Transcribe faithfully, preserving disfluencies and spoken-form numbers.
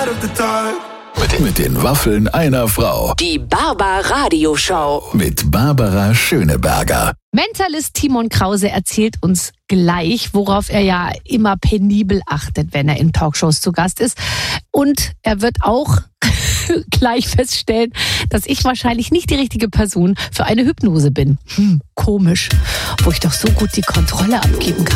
Mit, mit den Waffeln einer Frau. Die Barbara-Radio-Show. Mit Barbara Schöneberger. Mentalist Timon Krause erzählt uns gleich, worauf er ja immer penibel achtet, wenn er in Talkshows zu Gast ist. Und er wird auch gleich feststellen, dass ich wahrscheinlich nicht die richtige Person für eine Hypnose bin. Hm, komisch, wo ich doch so gut die Kontrolle abgeben kann.